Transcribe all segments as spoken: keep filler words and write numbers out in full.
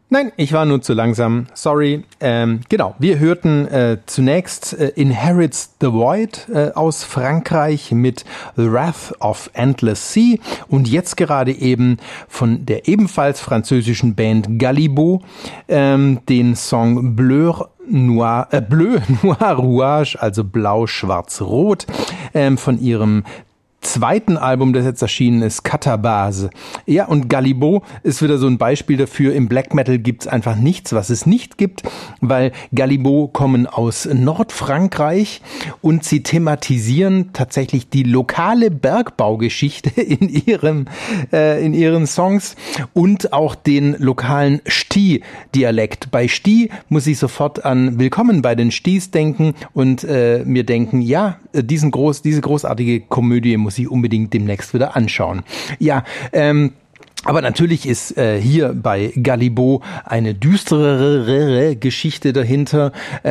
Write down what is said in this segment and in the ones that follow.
Nein, ich war nur zu langsam. Sorry. Ähm, genau, wir hörten äh, zunächst äh, Inherits the Void äh, aus Frankreich mit The Wrath of Endless Sea und jetzt gerade eben von der ebenfalls französischen Band Galibo ähm, den Song Bleu Noir, äh, Bleu Noir Rouge, also Blau, Schwarz, Rot ähm, von ihrem zweiten Album, das jetzt erschienen ist, Catabase. Ja, und Galibo ist wieder so ein Beispiel dafür, im Black Metal gibt's einfach nichts, was es nicht gibt, weil Galibo kommen aus Nordfrankreich und sie thematisieren tatsächlich die lokale Bergbaugeschichte in ihrem, äh, in ihren Songs und auch den lokalen Sti-Dialekt. Bei Sti muss ich sofort an Willkommen bei den Stis denken und äh, mir denken, ja, diesen groß, diese großartige Komödie muss ich unbedingt demnächst wieder anschauen. Ja, ähm, aber natürlich ist äh, hier bei Galibo eine düsterere Geschichte dahinter,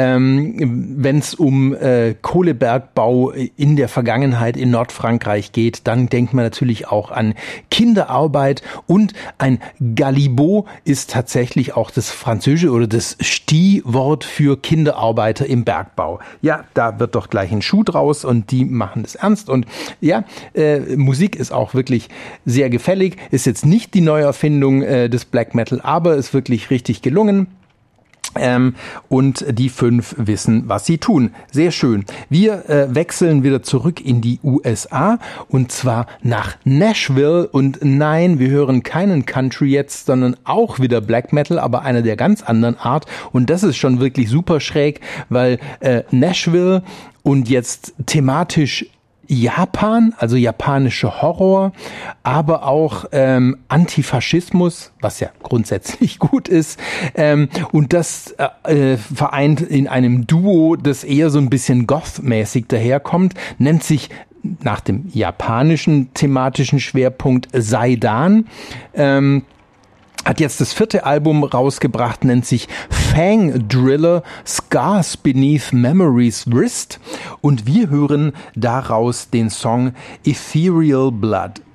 ähm, wenn es um äh, Kohlebergbau in der Vergangenheit in Nordfrankreich geht, dann denkt man natürlich auch an Kinderarbeit und ein Galibo ist tatsächlich auch das französische oder das Sti-Wort für Kinderarbeiter im Bergbau. Ja, da wird doch gleich ein Schuh draus und die machen das ernst und ja, äh, Musik ist auch wirklich sehr gefällig, ist jetzt nicht die Neuerfindung äh, des Black Metal, aber ist wirklich richtig gelungen. Ähm, und die fünf wissen, was sie tun. Sehr schön. Wir äh, wechseln wieder zurück in die U S A und zwar nach Nashville und nein, wir hören keinen Country jetzt, sondern auch wieder Black Metal, aber einer der ganz anderen Art und das ist schon wirklich super schräg, weil äh, Nashville und jetzt thematisch Japan, also japanische Horror, aber auch ähm, Antifaschismus, was ja grundsätzlich gut ist, ähm, und das äh, vereint in einem Duo, das eher so ein bisschen Goth-mäßig daherkommt, nennt sich nach dem japanischen thematischen Schwerpunkt Saidan, ähm, hat jetzt das vierte Album rausgebracht, nennt sich Fang Driller, Scars Beneath Memory's Wrist und wir hören daraus den Song Ethereal Blood.